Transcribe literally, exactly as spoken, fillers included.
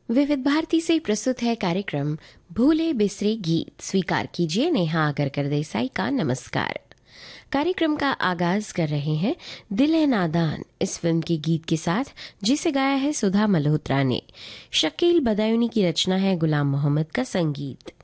विविध भारती से प्रस्तुत है कार्यक्रम भूले बिसरे गीत। स्वीकार कीजिए नेहा आगरकर देसाई का नमस्कार। कार्यक्रम का आगाज कर रहे हैं दिल है नादान इस फिल्म के गीत के साथ, जिसे गाया है सुधा मल्होत्रा ने। शकील बदायूनी की रचना है, गुलाम मोहम्मद का संगीत।